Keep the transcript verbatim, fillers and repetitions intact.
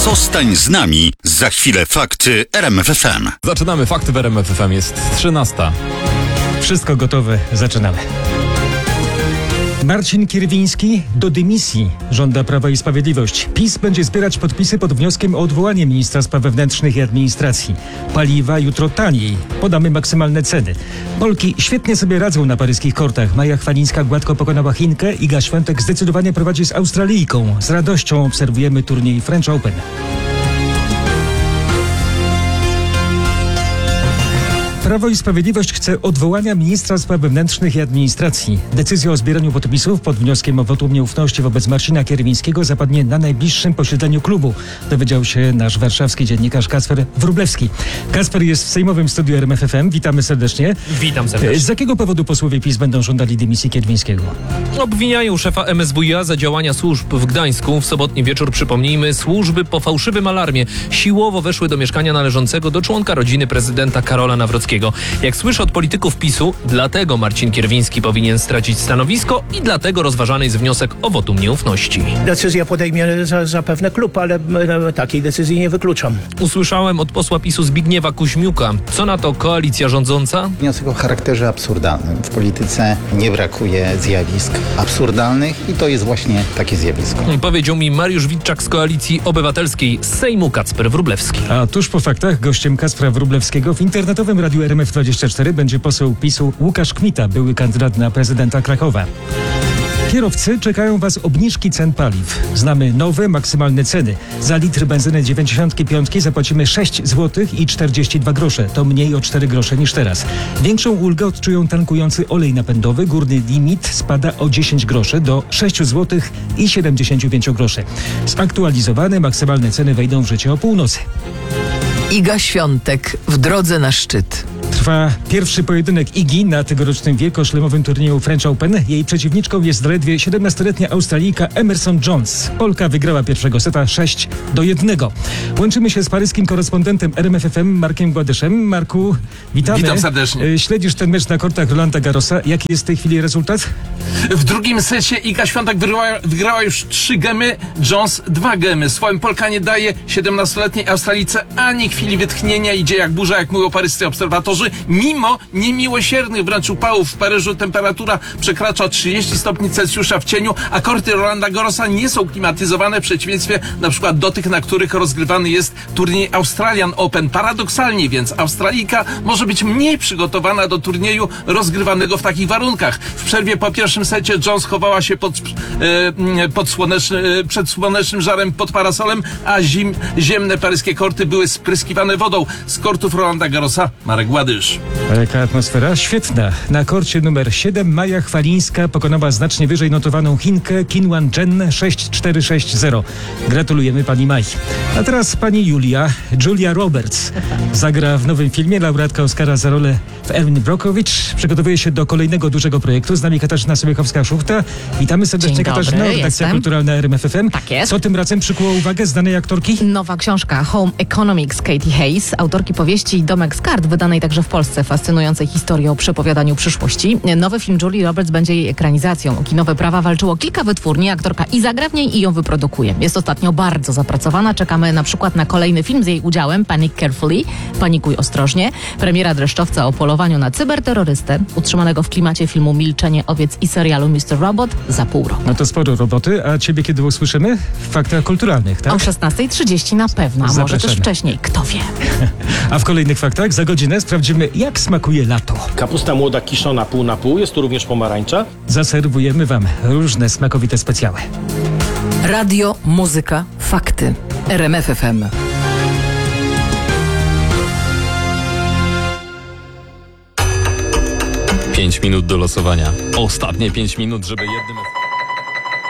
Zostań z nami. Za chwilę fakty R M F F M. Zaczynamy fakty w R M F F M. Jest trzynasta. Wszystko gotowe, zaczynamy. Marcin Kierwiński do dymisji żąda Prawa i Sprawiedliwość. PiS będzie zbierać podpisy pod wnioskiem o odwołanie ministra spraw wewnętrznych i administracji. Paliwa jutro taniej. Podamy maksymalne ceny. Polki świetnie sobie radzą na paryskich kortach. Maja Chwalińska gładko pokonała Chinkę. Iga Świątek zdecydowanie prowadzi z Australijką. Z radością obserwujemy turniej French Open. Prawo i Sprawiedliwość chce odwołania ministra spraw wewnętrznych i administracji. Decyzja o zbieraniu podpisów pod wnioskiem o wotum nieufności wobec Marcina Kierwińskiego zapadnie na najbliższym posiedzeniu klubu, dowiedział się nasz warszawski dziennikarz Kacper Wróblewski. Kacper jest w sejmowym studiu R M F F M. Witamy serdecznie. Witam serdecznie. Z jakiego powodu posłowie PiS będą żądali dymisji Kierwińskiego? Obwiniają szefa M S W iA za działania służb w Gdańsku. W sobotni wieczór, przypomnijmy, służby po fałszywym alarmie siłowo weszły do mieszkania należącego do członka rodziny prezydenta Karola Nawrockiego. Jak słyszę od polityków PiSu, dlatego Marcin Kierwiński powinien stracić stanowisko i dlatego rozważany jest wniosek o wotum nieufności. Decyzję podejmie za, zapewne klub, ale e, takiej decyzji nie wykluczam. Usłyszałem od posła PiSu Zbigniewa Kuźmiuka. Co na to koalicja rządząca? Wniosek o charakterze absurdalnym. W polityce nie brakuje zjawisk absurdalnych i to jest właśnie takie zjawisko. Powiedział mi Mariusz Witczak z Koalicji Obywatelskiej z Sejmu Kacper Wróblewski. A tuż po faktach gościem Kacpra Wróblewskiego w internetowym radiu R M F dwadzieścia cztery będzie poseł PiSu Łukasz Kmita, były kandydat na prezydenta Krakowa. Kierowcy, czekają Was obniżki cen paliw. Znamy nowe, maksymalne ceny. Za litr benzyny dziewięćdziesiąt pięć zapłacimy sześć złotych i czterdzieści dwa grosze. To mniej o cztery grosze niż teraz. Większą ulgę odczują tankujący olej napędowy. Górny limit spada o dziesięć groszy do sześć złotych i siedemdziesiąt pięć groszy. Zaktualizowane maksymalne ceny wejdą w życie o północy. Iga Świątek w drodze na szczyt. Trwa pierwszy pojedynek Igi na tegorocznym wielkoszlemowym turnieju French Open. Jej przeciwniczką jest zaledwie siedemnastoletnia Australijka Emerson Jones. Polka wygrała pierwszego seta sześć do jednego. Łączymy się z paryskim korespondentem R M F F M Markiem Gładyszem. Marku, witamy. Witam serdecznie. Śledzisz ten mecz na kortach Rolanda Garrosa. Jaki jest w tej chwili rezultat? W drugim secie Iga Świątek wygrała, wygrała już trzy gemy, Jones dwa gemy. Swoim Polka nie daje siedemnastoletniej Australijce ani chwili wytchnienia. Idzie jak burza, jak mówią paryscy obserwatorzy. Mimo niemiłosiernych wręcz upałów w Paryżu temperatura przekracza trzydzieści stopni Celsjusza w cieniu, a korty Rolanda Garrosa nie są klimatyzowane w przeciwieństwie na przykład do tych, na których rozgrywany jest turniej Australian Open. Paradoksalnie więc Australijka może być mniej przygotowana do turnieju rozgrywanego w takich warunkach. W przerwie po pierwszym secie Jones chowała się pod, e, pod słoneczny, e, przed słonecznym żarem pod parasolem, a zim, ziemne paryskie korty były spryskiwane wodą. Z kortów Rolanda Garrosa Marek Gładysz. Jaka atmosfera? Świetna. Na korcie numer siedem Maja Chwalińska pokonała znacznie wyżej notowaną Chinkę Qinwan Chen sześć cztery sześć zero. Gratulujemy pani Maj. A teraz pani Julia, Julia Roberts. Zagra w nowym filmie. Laureatka Oscara za rolę w Erin Brockovich przygotowuje się do kolejnego dużego projektu. Z nami Katarzyna Sobiechowska-Szuchta. Witamy serdecznie. Dzień Katarzyna, dobry, redakcja jestem. kulturalna R M F F M. Tak jest. Co tym razem przykuło uwagę znanej aktorki? Nowa książka Home Economics Katie Hayes, autorki powieści Domek z kart, wydanej także w Polsce, fascynującej historii o przepowiadaniu przyszłości. Nowy film Julii Roberts będzie jej ekranizacją. O kinowe prawa walczyło kilka wytwórni, aktorka i zagra w niej i ją wyprodukuje. Jest ostatnio bardzo zapracowana. Czekamy na przykład na kolejny film z jej udziałem, Panic Carefully, Panikuj ostrożnie. Premiera dreszczowca o polowaniu na cyberterrorystę, utrzymanego w klimacie filmu Milczenie owiec i serialu mister Robot za pół roku. No to sporo roboty. A ciebie kiedy usłyszymy? W faktach kulturalnych, tak? O szesnastej trzydzieści na pewno, a może Zapraszamy. też wcześniej. Kto wie? A w kolejnych faktach za godzinę sprawdzimy, jak smakuje lato. Kapusta młoda kiszona pół na pół, jest tu również pomarańcza. Zaserwujemy Wam różne smakowite specjały. Radio, muzyka, fakty. R M F F M. Pięć minut do losowania. Ostatnie pięć minut, żeby jednym...